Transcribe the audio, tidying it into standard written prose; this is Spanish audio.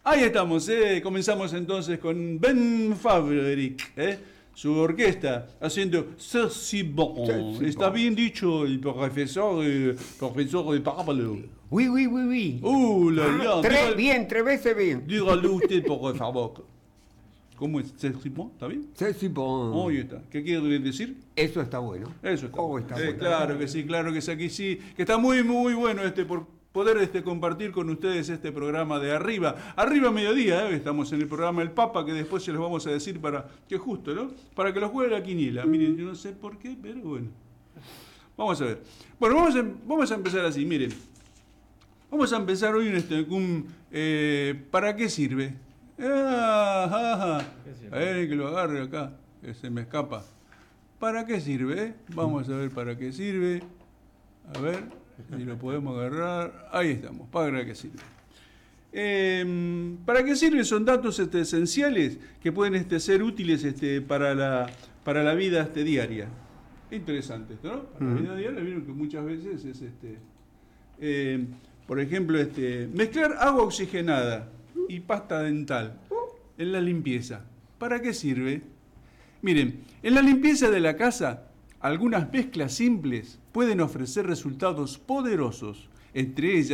Ahí estamos, comenzamos entonces con Ben Fabric, su orquesta, haciendo C'est si bon. Está bien dicho el profesor de Pablo. Oui, oui, oui, oui. La, la. Tres veces bien. Dígalo usted, por favor. ¿Cómo es? ¿C'est si bon? ¿Está bien? C'est si bon. Ahí está. ¿Qué quiere decir? Eso está bueno. Eso está. Está bueno. Claro que sí, aquí sí. Que está muy, muy bueno por poder compartir con ustedes este programa de Arriba Mediodía, estamos en el programa El Papa, que después se los vamos a decir para que justo, ¿no? Para que los juegue la quiniela. Miren, yo no sé por qué, pero bueno. Vamos a ver. Bueno, vamos a empezar así, miren. Vamos a empezar hoy con ¿para qué sirve? A ver, que lo agarre acá, que se me escapa. ¿Para qué sirve? Vamos a ver para qué sirve. A ver si lo podemos agarrar. Ahí estamos. ¿Para qué sirve? ¿Para qué sirven? Son datos esenciales que pueden ser útiles para la vida diaria. Interesante esto, ¿no? Para la vida diaria, vieron que muchas veces es por ejemplo, mezclar agua oxigenada y pasta dental en la limpieza. ¿Para qué sirve? Miren, en la limpieza de la casa, algunas mezclas simples pueden ofrecer resultados poderosos, entre ellas